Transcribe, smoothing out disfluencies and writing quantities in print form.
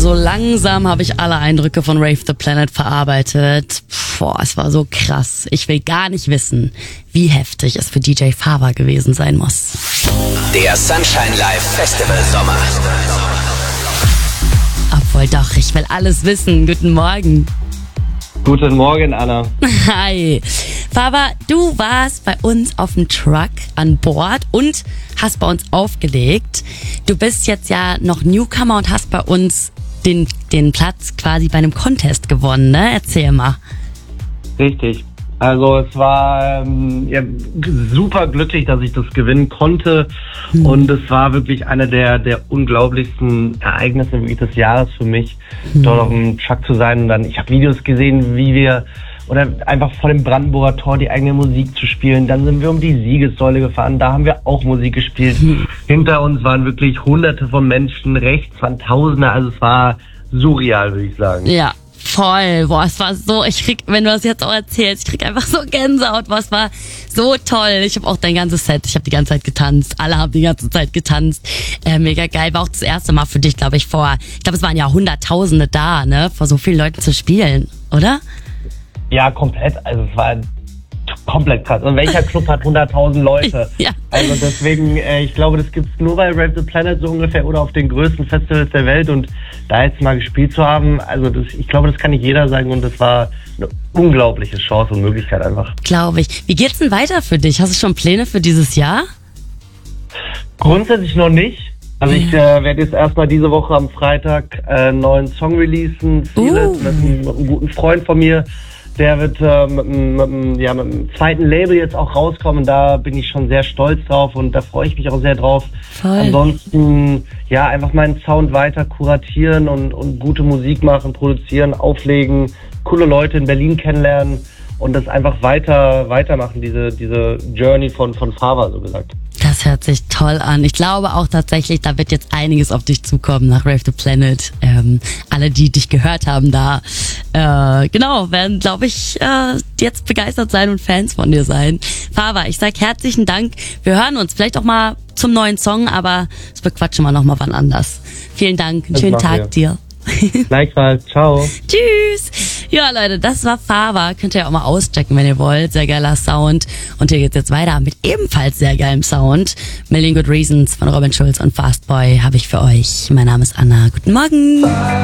So langsam habe ich alle Eindrücke von Rave the Planet verarbeitet. Es war so krass. Ich will gar nicht wissen, wie heftig es für DJ Fava gewesen sein muss. Der Sunshine Live Festival Sommer. Obwohl doch, ich will alles wissen. Guten Morgen. Guten Morgen, Anna. Hi. Fava, du warst bei uns auf dem Truck an Bord und hast bei uns aufgelegt. Du bist jetzt ja noch Newcomer und hast bei uns den Platz quasi bei einem Contest gewonnen, ne? Erzähl mal. Richtig. Also es war super glücklich, dass ich das gewinnen konnte. Und es war wirklich eine der unglaublichsten Ereignisse wirklich des Jahres für mich, dort auf dem Truck zu sein. Und dann, ich habe Videos gesehen, wie wir oder einfach vor dem Brandenburger Tor die eigene Musik zu spielen. Dann sind wir um die Siegessäule gefahren, da haben wir auch Musik gespielt. Hinter uns waren wirklich Hunderte von Menschen, rechts waren Tausende, also es war surreal, würde ich sagen. Ja, voll. Es war so, wenn du das jetzt auch erzählst, ich krieg einfach so Gänsehaut. Es war so toll. Ich habe auch dein ganzes Set, ich habe die ganze Zeit getanzt. Alle haben die ganze Zeit getanzt. Mega geil. War auch das erste Mal für dich, glaube ich, ich glaube, es waren ja Hunderttausende da, ne, vor so vielen Leuten zu spielen, oder? Ja, komplett. Also es war komplett krass. Und welcher Club hat 100.000 Leute? Ja. Also deswegen, ich glaube, das gibt's nur bei Rave the Planet so ungefähr oder auf den größten Festivals der Welt. Und da jetzt mal gespielt zu haben, also ich glaube, das kann nicht jeder sagen. Und das war eine unglaubliche Chance und Möglichkeit einfach. Glaube ich. Wie geht's denn weiter für dich? Hast du schon Pläne für dieses Jahr? Grundsätzlich noch nicht. Also ich werde jetzt erstmal diese Woche am Freitag einen neuen Song releasen. Ziel ist mit einem guten Freund von mir. Der wird mit einem zweiten Label jetzt auch rauskommen. Da bin ich schon sehr stolz drauf und da freue ich mich auch sehr drauf. Voll. Ansonsten, einfach meinen Sound weiter kuratieren und gute Musik machen, produzieren, auflegen, coole Leute in Berlin kennenlernen und das einfach weitermachen, diese Journey von Fava, so gesagt. Das hört sich toll an. Ich glaube auch tatsächlich, da wird jetzt einiges auf dich zukommen nach Rave the Planet. Alle, die dich gehört haben da, werden, glaube ich, jetzt begeistert sein und Fans von dir sein. Fava, ich sag herzlichen Dank. Wir hören uns vielleicht auch mal zum neuen Song, aber das bequatschen wir noch mal wann anders. Vielen Dank, einen schönen Tag dir. Gleichfalls, ciao. Tschüss. Ja, Leute, das war Fava. Könnt ihr auch mal auschecken, wenn ihr wollt. Sehr geiler Sound. Und hier geht's jetzt weiter mit ebenfalls sehr geilem Sound. Million Good Reasons von Robin Schulz und Fastboy habe ich für euch. Mein Name ist Anna. Guten Morgen.